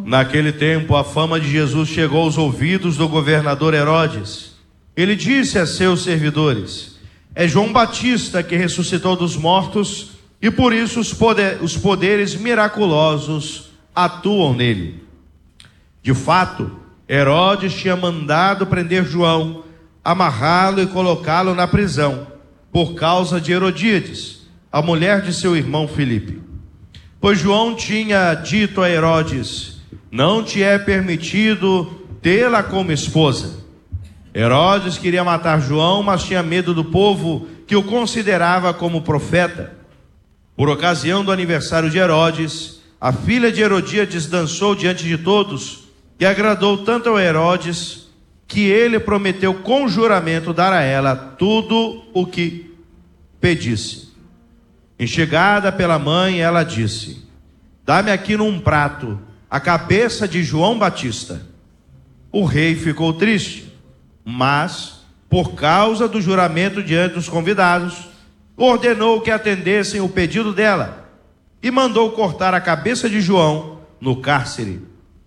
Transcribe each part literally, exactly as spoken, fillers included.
Naquele tempo, a fama de Jesus chegou aos ouvidos do governador Herodes. Ele disse a seus servidores: é João Batista que ressuscitou dos mortos, e por isso os, poder, os poderes miraculosos atuam nele. De fato, Herodes tinha mandado prender João, amarrá-lo e colocá-lo na prisão, por causa de Herodíades, a mulher de seu irmão Filipe. Pois João tinha dito a Herodes: não te é permitido tê-la como esposa. Herodes queria matar João, mas tinha medo do povo, que o considerava como profeta. Por ocasião do aniversário de Herodes, a filha de Herodíades dançou diante de todos, e agradou tanto a Herodes, que ele prometeu com juramento dar a ela tudo o que pedisse. Enxergada pela mãe, ela disse: dá-me aqui num prato a cabeça de João Batista. O rei ficou triste, mas, por causa do juramento diante dos convidados, ordenou que atendessem o pedido dela e mandou cortar a cabeça de João no cárcere.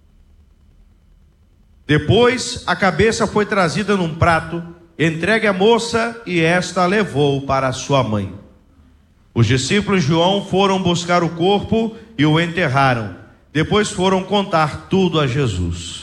Depois, a cabeça foi trazida num prato, entregue à moça, e esta a levou para sua mãe. Os discípulos de João foram buscar o corpo e o enterraram. Depois foram contar tudo a Jesus.